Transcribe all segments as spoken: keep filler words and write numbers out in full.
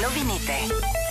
Новините.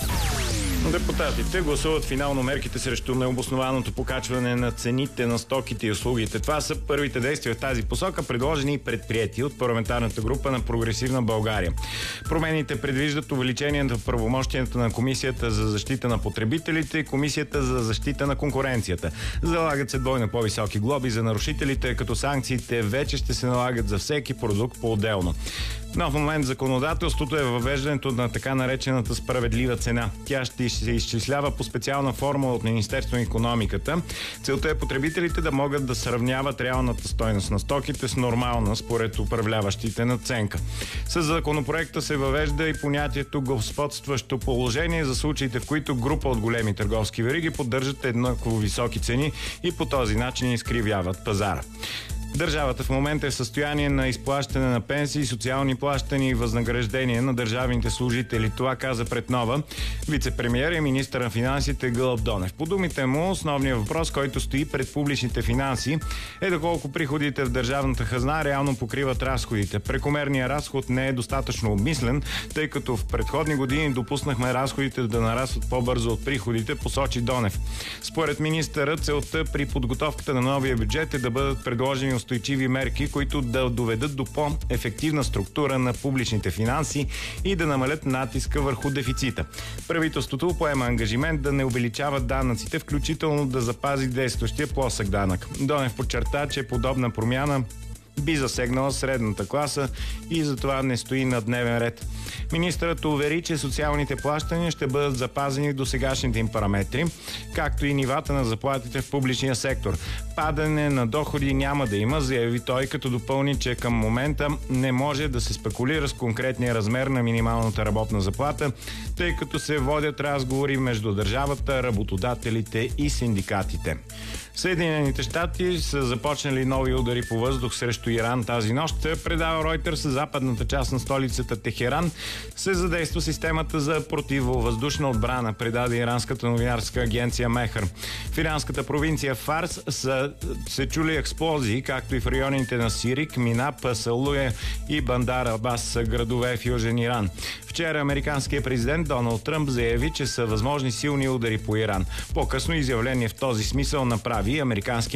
Депутатите гласуват финално мерките срещу необоснованото покачване на цените на стоките и услугите. Това са първите действия в тази посока, предложени и предприети от парламентарната група на Прогресивна България. Промените предвиждат увеличение на правомощията на Комисията за защита на потребителите и Комисията за защита на конкуренцията. Залагат се двойно по-високи глоби за нарушителите, като санкциите вече ще се налагат за всеки продукт по-отделно. Нов момент в законодателството е въвеждането на така наречената справедлива цена. Тя ще се изчислява по специална формула от Министерство на икономиката. Целта е потребителите да могат да сравняват реалната стойност на стоките с нормална, според управляващите, надценка. С законопроекта се въвежда и понятието господстващо положение за случаите, в които група от големи търговски вериги поддържат еднакво високи цени и по този начин изкривяват пазара. Държавата в момента е в състояние на изплащане на пенсии, социални плащания и възнаграждения на държавните служители. Това каза пред Нова вице-премиер и министър на финансите Гълъб Донев. По думите му, основният въпрос, който стои пред публичните финанси, е доколко приходите в държавната хазна реално покриват разходите. Прекомерният разход не е достатъчно обмислен, тъй като в предходни години допуснахме разходите да нарастват по-бързо от приходите, посочи Донев. Според министъра, целта при подготовката на новия бюджет е да бъдат предложени устойчиви мерки, които да доведат до по-ефективна структура на публичните финанси и да намалят натиска върху дефицита. Правителството поема ангажимент да не увеличава данъците, включително да запази действащия плосък данък. Донев подчерта, че подобна промяна би засегнала средната класа и затова не стои на дневен ред. Министърът увери, че социалните плащания ще бъдат запазени до сегашните им параметри, както и нивата на заплатите в публичния сектор. Падане на доходи няма да има, заяви той, като допълни, че към момента не може да се спекулира с конкретния размер на минималната работна заплата, тъй като се водят разговори между държавата, работодателите и синдикатите. Съединените щати са започнали нови удари по въздух срещу Иран тази нощ. Предава Reuters, западната част на столицата Техеран се задейства системата за противовъздушна отбрана, предаде иранската новинарска агенция Мехър. В иранската провинция Фарс са се чули експлозии, както и в районите на Сирик, Минап, Салуе и Бандар Абас, градове в Южен Иран. Вчера американският президент Доналд Тръмп заяви, че са възможни силни удари по Иран. По-късно изявление в този смисъл направи американски